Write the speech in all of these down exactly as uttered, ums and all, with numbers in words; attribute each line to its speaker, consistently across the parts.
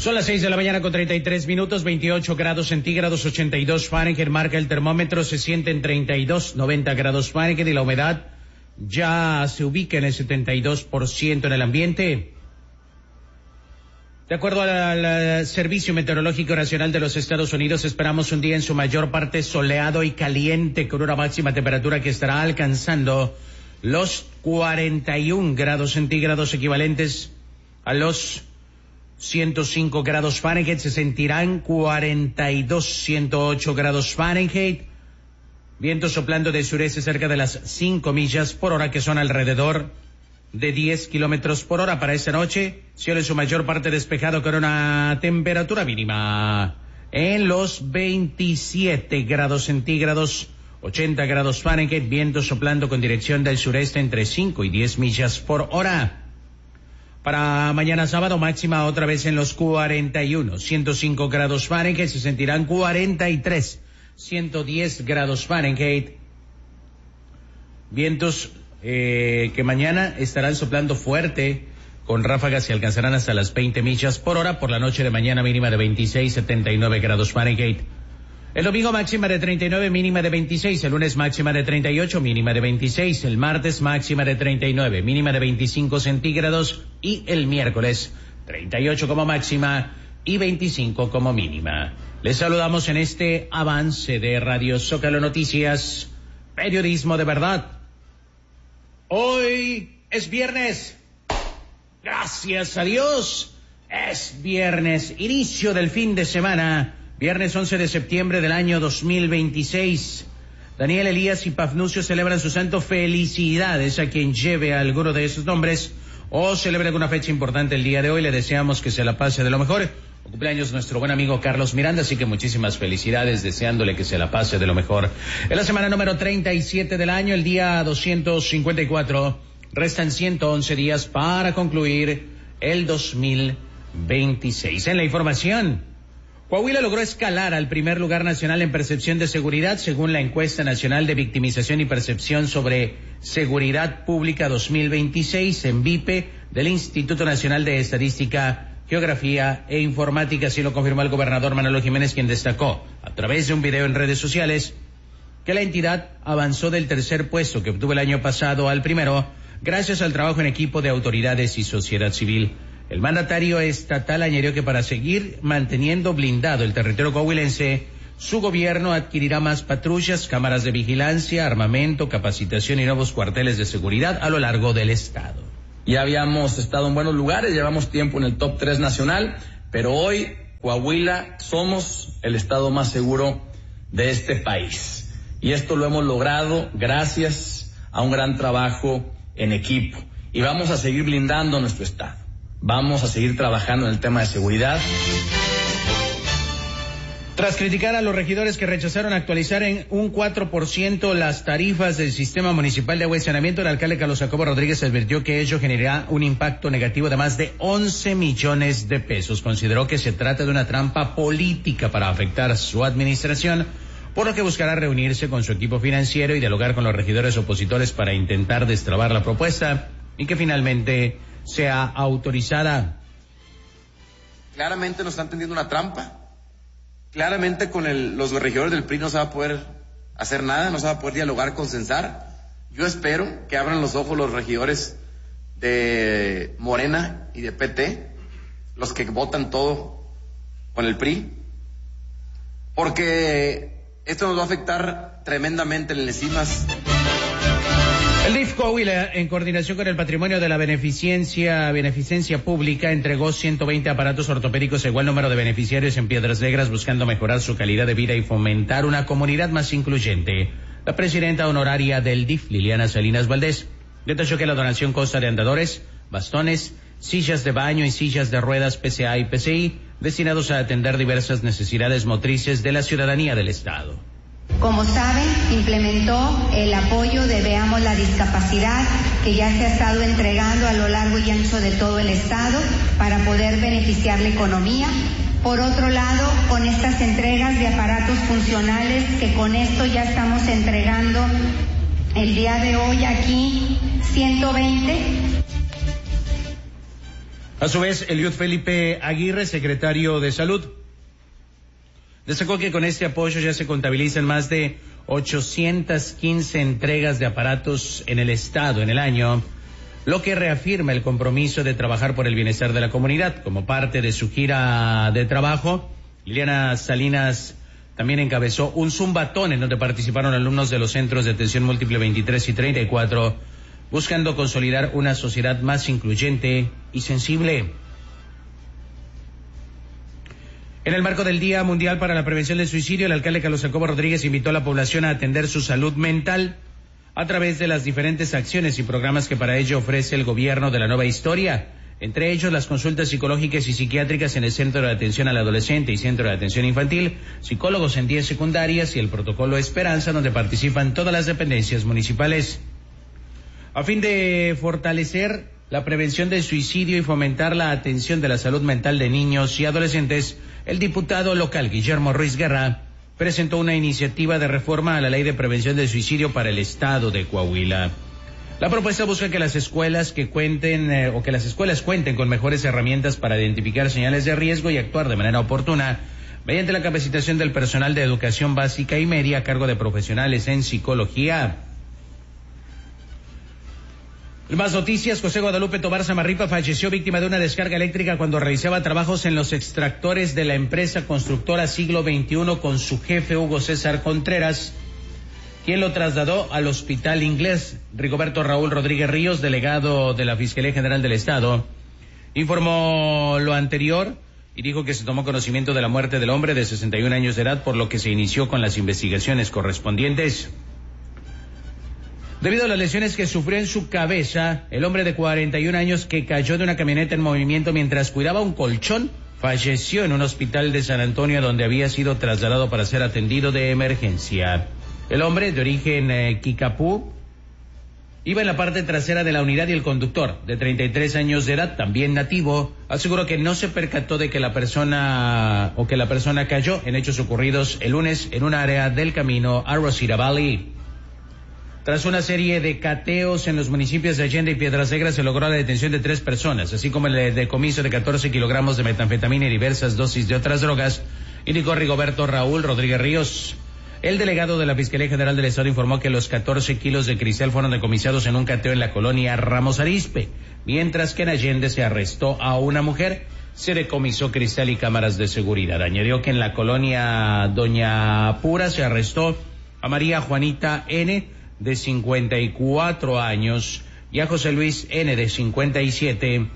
Speaker 1: Son las seis de la mañana con treinta y tres minutos, veintiocho grados centígrados, ochenta y dos Fahrenheit, marca el termómetro, se siente en treinta y dos, noventa grados Fahrenheit y la humedad ya se ubica en el setenta y dos por ciento en el ambiente. De acuerdo al, al Servicio Meteorológico Nacional de los Estados Unidos, esperamos un día en su mayor parte soleado y caliente, con una máxima temperatura que estará alcanzando los cuarenta y un grados centígrados, equivalentes a los ciento cinco grados Fahrenheit. Se sentirán cuarenta y dos, ciento ocho grados Fahrenheit. Viento soplando de sureste cerca de las cinco millas por hora, que son alrededor de diez kilómetros por hora para esta noche. Cielo en su mayor parte despejado con una temperatura mínima en los veintisiete grados centígrados, ochenta grados Fahrenheit. Viento soplando con dirección del sureste entre cinco y diez millas por hora. Para mañana sábado, máxima otra vez en los cuarenta y uno, ciento cinco grados Fahrenheit, se sentirán cuarenta y tres, ciento diez grados Fahrenheit. Vientos eh, que mañana estarán soplando fuerte, con ráfagas que alcanzarán hasta las veinte millas por hora. Por la noche de mañana, mínima de veintiséis, setenta y nueve grados Fahrenheit. El domingo máxima de treinta y nueve, mínima de veintiséis. El lunes máxima de treinta y ocho, mínima de veintiséis. El martes máxima de treinta y nueve, mínima de veinticinco centígrados. Y el miércoles treinta y ocho como máxima y veinticinco como mínima. Les saludamos en este avance de Radio Zócalo Noticias, periodismo de verdad. Hoy es viernes. Gracias a Dios. Es viernes, inicio del fin de semana. Viernes once de septiembre del año dos mil veintiséis. Daniel, Elías y Pafnucio celebran su santo. Felicidades a quien lleve alguno de esos nombres o celebre alguna fecha importante el día de hoy. Le deseamos que se la pase de lo mejor. O cumpleaños nuestro buen amigo Carlos Miranda, así que muchísimas felicidades, deseándole que se la pase de lo mejor. En la semana número treinta y siete del año, el día doscientos cincuenta y cuatro. Restan ciento once días para concluir el dos mil veintiséis. En la información, Coahuila logró escalar al primer lugar nacional en percepción de seguridad, según la encuesta nacional de victimización y percepción sobre seguridad pública dos mil veintiséis en V I P E del Instituto Nacional de Estadística, Geografía e Informática. Así lo confirmó el gobernador Manolo Jiménez, quien destacó a través de un video en redes sociales que la entidad avanzó del tercer puesto que obtuvo el año pasado al primero, gracias al trabajo en equipo de autoridades y sociedad civil. El mandatario estatal añadió que para seguir manteniendo blindado el territorio coahuilense, su gobierno adquirirá más patrullas, cámaras de vigilancia, armamento, capacitación y nuevos cuarteles de seguridad a lo largo del estado.
Speaker 2: Ya habíamos estado en buenos lugares, llevamos tiempo en el top tres nacional, pero hoy Coahuila somos el estado más seguro de este país. Y esto lo hemos logrado gracias a un gran trabajo en equipo. Y vamos a seguir blindando nuestro estado. Vamos a seguir trabajando en el tema de seguridad.
Speaker 1: Tras criticar a los regidores que rechazaron actualizar en un cuatro por ciento las tarifas del Sistema Municipal de Agua y Saneamiento, el alcalde Carlos Jacobo Rodríguez advirtió que ello generará un impacto negativo de más de once millones de pesos. Consideró que se trata de una trampa política para afectar su administración, por lo que buscará reunirse con su equipo financiero y dialogar con los regidores opositores para intentar destrabar la propuesta y que finalmente sea autorizada.
Speaker 3: Claramente nos están tendiendo una trampa. Claramente con el, los regidores del P R I no se va a poder hacer nada, no se va a poder dialogar, consensar. Yo espero que abran los ojos los regidores de Morena y de P T, los que votan todo con el P R I, porque esto nos va a afectar tremendamente en las cimas.
Speaker 1: El D I F Coahuila, en coordinación con el Patrimonio de la Beneficencia, Beneficencia Pública, entregó ciento veinte aparatos ortopédicos a igual número de beneficiarios en Piedras Negras, buscando mejorar su calidad de vida y fomentar una comunidad más incluyente. La presidenta honoraria del D I F, Liliana Salinas Valdés, detalló que la donación consta de andadores, bastones, sillas de baño y sillas de ruedas P C A y P C I, destinados a atender diversas necesidades motrices de la ciudadanía del estado.
Speaker 4: Como saben, implementó el apoyo de Veamos la Discapacidad, que ya se ha estado entregando a lo largo y ancho de todo el estado para poder beneficiar la economía. Por otro lado, con estas entregas de aparatos funcionales, que con esto ya estamos entregando el día de hoy aquí ciento veinte.
Speaker 1: A su vez, Eliud Felipe Aguirre, secretario de Salud, destacó que con este apoyo ya se contabilizan más de ochocientas quince entregas de aparatos en el estado en el año, lo que reafirma el compromiso de trabajar por el bienestar de la comunidad. Como parte de su gira de trabajo, Liliana Salinas también encabezó un zumbatón en donde participaron alumnos de los centros de atención múltiple veintitrés y treinta y cuatro, buscando consolidar una sociedad más incluyente y sensible. En el marco del Día Mundial para la Prevención del Suicidio, el alcalde Carlos Jacobo Rodríguez invitó a la población a atender su salud mental a través de las diferentes acciones y programas que para ello ofrece el gobierno de la nueva historia, entre ellos las consultas psicológicas y psiquiátricas en el Centro de Atención al Adolescente y Centro de Atención Infantil, psicólogos en diez secundarias y el protocolo Esperanza, donde participan todas las dependencias municipales. A fin de fortalecer la prevención del suicidio y fomentar la atención de la salud mental de niños y adolescentes, el diputado local Guillermo Ruiz Guerra presentó una iniciativa de reforma a la Ley de Prevención del Suicidio para el estado de Coahuila. La propuesta busca que las escuelas que cuenten eh, o que las escuelas cuenten con mejores herramientas para identificar señales de riesgo y actuar de manera oportuna mediante la capacitación del personal de educación básica y media a cargo de profesionales en psicología. Más noticias. José Guadalupe Tobar Samarripa falleció víctima de una descarga eléctrica cuando realizaba trabajos en los extractores de la empresa constructora Siglo veintiuno con su jefe Hugo César Contreras, quien lo trasladó al Hospital Inglés. Rigoberto Raúl Rodríguez Ríos, delegado de la Fiscalía General del Estado, informó lo anterior y dijo que se tomó conocimiento de la muerte del hombre de sesenta y un años de edad, por lo que se inició con las investigaciones correspondientes. Debido a las lesiones que sufrió en su cabeza, el hombre de cuarenta y un años que cayó de una camioneta en movimiento mientras cuidaba un colchón falleció en un hospital de San Antonio donde había sido trasladado para ser atendido de emergencia. El hombre, de origen eh, Kikapú, iba en la parte trasera de la unidad y el conductor, de treinta y tres años de edad, también nativo, aseguró que no se percató de que la persona o que la persona cayó en hechos ocurridos el lunes en un área del camino a Rosita Valley. Tras una serie de cateos en los municipios de Allende y Piedras Negras, se logró la detención de tres personas, así como el decomiso de catorce kilogramos de metanfetamina y diversas dosis de otras drogas, indicó Rigoberto Raúl Rodríguez Ríos. El delegado de la Fiscalía General del Estado informó que los catorce kilos de cristal fueron decomisados en un cateo en la colonia Ramos Arizpe, mientras que en Allende se arrestó a una mujer, se decomisó cristal y cámaras de seguridad. Añadió que en la colonia Doña Pura se arrestó a María Juanita N., de cincuenta y cuatro años, y a José Luis N., de cincuenta y siete,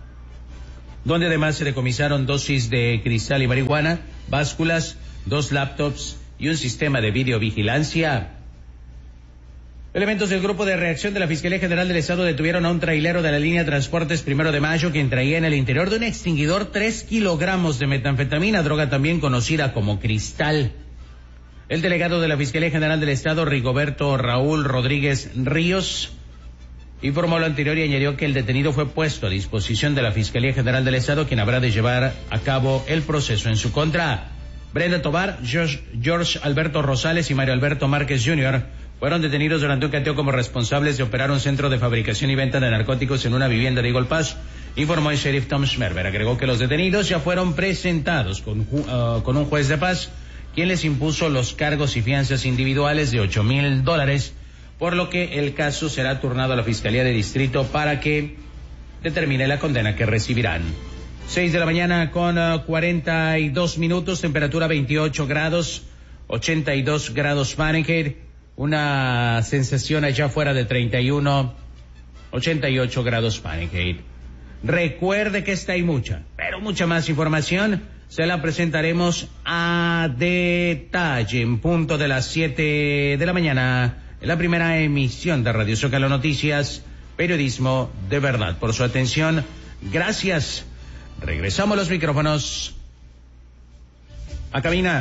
Speaker 1: donde además se decomisaron dosis de cristal y marihuana, básculas, dos laptops y un sistema de videovigilancia. Elementos del Grupo de Reacción de la Fiscalía General del Estado detuvieron a un trailero de la línea de Transportes Primero de Mayo, quien traía en el interior de un extinguidor tres kilogramos de metanfetamina, droga también conocida como cristal. El delegado de la Fiscalía General del Estado, Rigoberto Raúl Rodríguez Ríos, informó lo anterior y añadió que el detenido fue puesto a disposición de la Fiscalía General del Estado, quien habrá de llevar a cabo el proceso en su contra. Brenda Tobar, George, George Alberto Rosales y Mario Alberto Márquez junior fueron detenidos durante un cateo como responsables de operar un centro de fabricación y venta de narcóticos en una vivienda de Eagle Pass, informó el sheriff Tom Schmerber. Agregó que los detenidos ya fueron presentados con, uh, con un juez de paz, quien les impuso los cargos y fianzas individuales de ocho mil dólares, por lo que el caso será turnado a la Fiscalía de Distrito para que determine la condena que recibirán. Seis de la mañana con uh, cuarenta y dos minutos, temperatura veintiocho grados, ochenta y dos grados Fahrenheit, una sensación allá afuera de treinta y uno, ochenta y ocho grados Fahrenheit. Recuerde que esta y mucha, pero mucha más información se la presentaremos a detalle en punto de las siete de la mañana en la primera emisión de Radio Zócalo Noticias, periodismo de verdad. Por su atención, gracias. Regresamos los micrófonos a cabina.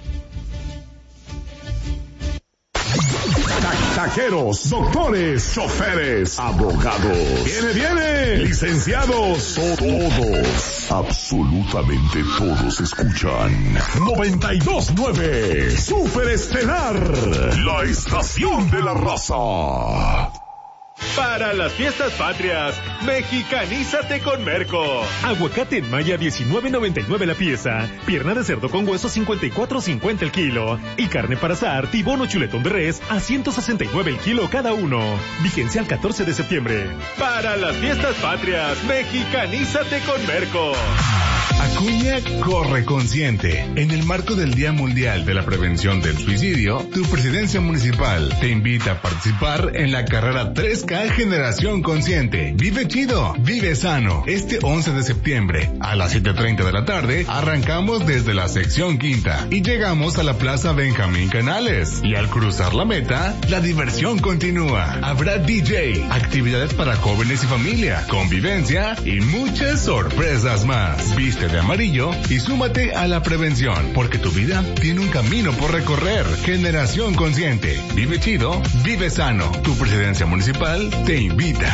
Speaker 5: Taqueros, doctores, choferes, abogados. ¡Viene, viene! Licenciados, todos, absolutamente todos escuchan noventa y dos punto nueve Super Estelar, la estación de la raza.
Speaker 6: Para las fiestas patrias, mexicanízate con Merco. Aguacate en Maya diecinueve noventa y nueve la pieza. Pierna de cerdo con hueso cincuenta y cuatro cincuenta el kilo. Y carne para asar, tibón o chuletón de res a ciento sesenta y nueve el kilo cada uno. Vigencia al catorce de septiembre. Para las fiestas patrias, mexicanízate con Merco.
Speaker 7: Acuña corre consciente. En el marco del Día Mundial de la Prevención del Suicidio, tu presidencia municipal te invita a participar en la carrera tres K Generación Consciente. Vive chido, vive sano. Este once de septiembre, a las siete treinta de la tarde, arrancamos desde la sección quinta y llegamos a la Plaza Benjamín Canales. Y al cruzar la meta, la diversión continúa. Habrá D J, actividades para jóvenes y familia, convivencia y muchas sorpresas más. Viste de amarillo y súmate a la prevención, porque tu vida tiene un camino por recorrer. Generación Consciente. Vive chido, vive sano. Tu presidencia municipal te invita.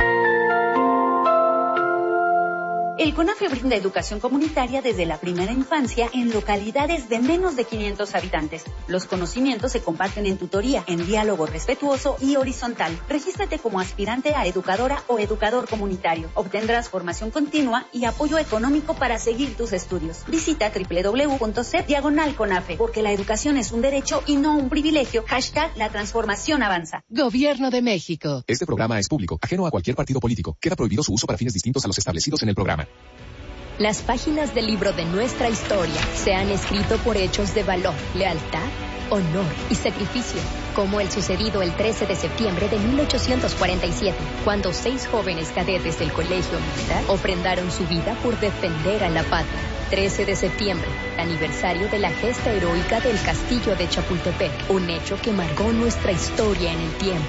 Speaker 8: El CONAFE brinda educación comunitaria desde la primera infancia en localidades de menos de quinientos habitantes. Los conocimientos se comparten en tutoría, en diálogo respetuoso y horizontal. Regístrate como aspirante a educadora o educador comunitario. Obtendrás formación continua y apoyo económico para seguir tus estudios. Visita doble u doble u doble u punto c e p diagonal CONAFE, porque la educación es un derecho y no un privilegio. Hashtag la transformación avanza.
Speaker 9: Gobierno de México.
Speaker 10: Este programa es público, ajeno a cualquier partido político. Queda prohibido su uso para fines distintos a los establecidos en el programa.
Speaker 11: Las páginas del libro de nuestra historia se han escrito por hechos de valor, lealtad, honor y sacrificio, como el sucedido el trece de septiembre de mil ochocientos cuarenta y siete, cuando seis jóvenes cadetes del Colegio Militar ofrendaron su vida por defender a la patria. trece de septiembre, aniversario de la gesta heroica del Castillo de Chapultepec, un hecho que marcó nuestra historia en el tiempo.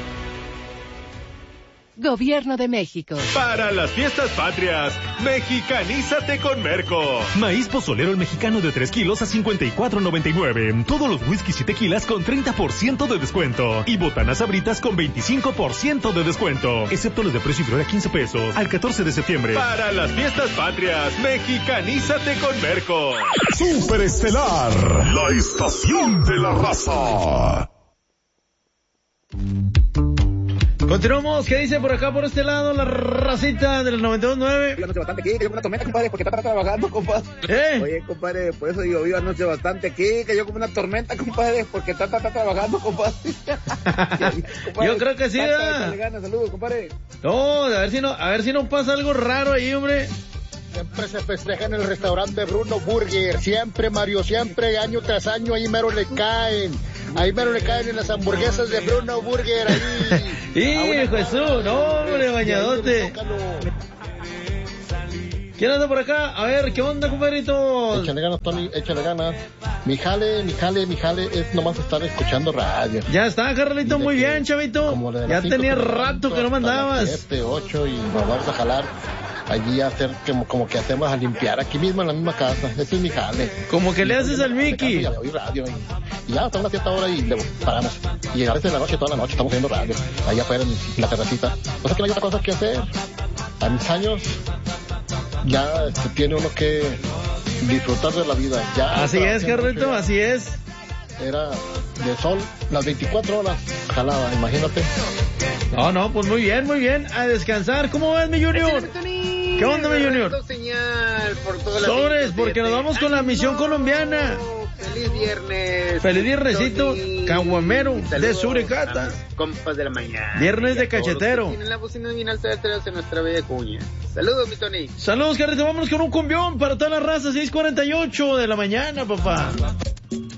Speaker 9: Gobierno de México.
Speaker 6: Para las fiestas patrias, mexicanízate con Merco. Maíz pozolero el mexicano de tres kilos a cincuenta y cuatro noventa y nueve. Todos los whiskies y tequilas con treinta por ciento de descuento. Y botanas sabritas con veinticinco por ciento de descuento. Excepto los de precio inferior a quince pesos. Al catorce de septiembre. Para las fiestas patrias, mexicanízate con Merco.
Speaker 5: Superestelar, la estación de la raza.
Speaker 1: Continuamos, ¿qué dice por acá, por este lado, la racita del noventa y dos nueve?
Speaker 12: Viva anoche bastante aquí, que yo como una tormenta, compadre, porque está trabajando, compadre.
Speaker 1: ¿Eh?
Speaker 12: Oye, compadre, por eso digo, viva anoche bastante aquí, que yo como una tormenta, compadre, porque está, está, está trabajando, compadre. compadre.
Speaker 1: Yo creo que sí, ¿verdad?
Speaker 12: Saludos, compadre.
Speaker 1: No, a ver si no, a ver si no pasa algo raro ahí, hombre.
Speaker 13: Siempre se festeja en el restaurante Bruno Burger. Siempre, Mario, siempre, año tras año, ahí mero le caen. Ahí mero le caen en las hamburguesas de Bruno Burger. Ahí.
Speaker 1: ¡Hijo Jesús! ¡No, hombre, bañadote! ¿Quién anda por acá? A ver, ¿qué onda, compadrito?
Speaker 13: Échale ganas, Tony, échale ganas. Mi jale, mi jale, mi jale es nomás estar escuchando radio.
Speaker 1: Ya está, Carlito, muy bien, chavito. Ya tenía rato que no mandabas.
Speaker 13: Siete, ocho y nos vamos a jalar. Allí a hacer como, como que hacemos a limpiar aquí mismo en la misma casa. Ese es mi jale.
Speaker 1: Como que le haces al Mickey.
Speaker 13: Y oír radio y, y ya hasta una cierta hora y luego paramos. Y a veces en la noche, toda la noche estamos viendo radio. Allá afuera en la terracita. O sea que no hay otra cosa que hacer. A mis años ya este, tiene uno que disfrutar de la vida. Ya
Speaker 1: así es, Carlito, así es.
Speaker 13: Era de sol las veinticuatro horas jalada, imagínate.
Speaker 1: No, no, pues muy bien, muy bien. A descansar. ¿Cómo ves, mi Junior? ¿Qué onda, mi Junior? Sobres, porque nos vamos con la misión colombiana.
Speaker 14: Feliz viernes.
Speaker 1: Feliz viernesito, caguamero de Suricata.
Speaker 14: Compas de la mañana.
Speaker 1: Viernes de cachetero.
Speaker 14: Tienen la bocina bien alta detrás de nuestra bella cuña. Saludos, mi Tony.
Speaker 1: Saludos, Carlito. Vámonos con un cumbión para toda la raza. seis cuarenta y ocho de la mañana, papá.